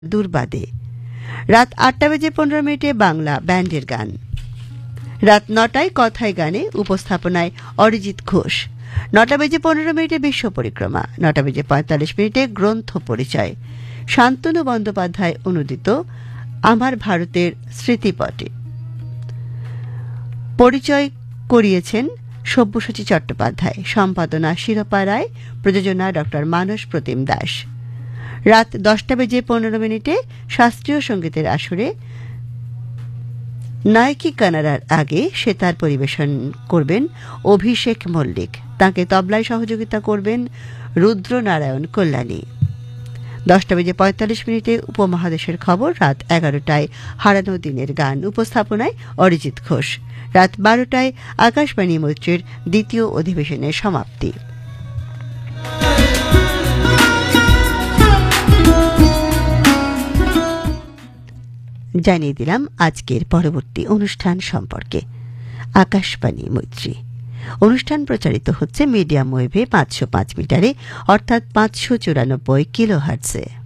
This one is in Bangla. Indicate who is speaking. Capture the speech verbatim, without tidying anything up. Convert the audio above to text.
Speaker 1: দুর্বাদে। রাত আটটা বেজে পনেরো মিনিটে বাংলা ব্যান্ডের গান। রাত নটায় কথায় গানে উপস্থাপনায় অরিজিৎ ঘোষ। নটা বেজে পনেরো মিনিটে বিশ্ব পরিক্রমা। নটা বেজে পঁয়তাল্লিশ মিনিটে গ্রন্থ পরিচয়, শান্তনু বন্দ্যোপাধ্যায় অনুদিত আমার ভারতের স্মৃতিপটে। পরিচয় করিয়েছেন সব্যসাচী চট্টোপাধ্যায়, সম্পাদনা শিরোপা রায়, প্রযোজনা ডক্টর মানস প্রতিম দাস। রাত দশটা বেজে পনেরো মিনিটে শাস্ত্রীয় সঙ্গীতের আসরে নায়কি কানাডার আগে সে তার পরিবেশন করবেন অভিষেক মল্লিক। তাকে তবলায় সহযোগিতা করবেন রুদ্রনারায়ণ কল্যাণী। দশটা বেজে পঁয়তাল্লিশ মিনিটে উপমহাদেশের খবর। রাত এগারোটায় হারানো দিনের গান, উপস্থাপনায় অরিজিৎ ঘোষ। রাত বারোটায় আকাশবাণী মৈত্রীর দ্বিতীয় অধিবেশনের সমাপ্তি। জানিয়ে দিলাম আজকের পরবর্তী অনুষ্ঠান সম্পর্কে। আকাশবাণী মৈত্রী অনুষ্ঠান প্রচারিত হচ্ছে মিডিয়াম ওয়েভে পাঁচশো পাঁচ মিটারে, অর্থাৎ পাঁচশো চুরানব্বই কিলো হার্টজে।